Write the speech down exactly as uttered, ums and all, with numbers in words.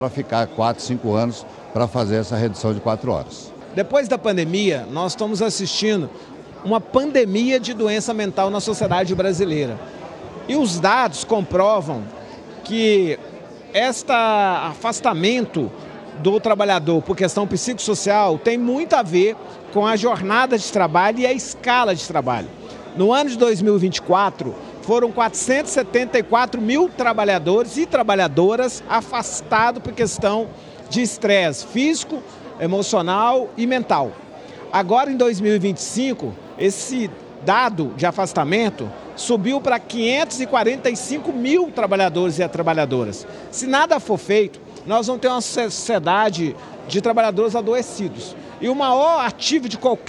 para ficar quatro, cinco anos para fazer essa redução de quatro horas. Depois da pandemia, nós estamos assistindo uma pandemia de doença mental na sociedade brasileira. E os dados comprovam que este afastamento do trabalhador por questão psicossocial tem muito a ver com a jornada de trabalho e a escala de trabalho. No ano de dois mil e vinte e quatro, foram quatrocentos e setenta e quatro mil trabalhadores e trabalhadoras afastados por questão de estresse físico, emocional e mental. Agora, em dois mil e vinte e cinco, esse dado de afastamento subiu para quinhentos e quarenta e cinco mil trabalhadores e trabalhadoras. Se nada for feito, nós vamos ter uma sociedade de trabalhadores adoecidos. E o maior ativo de qualquer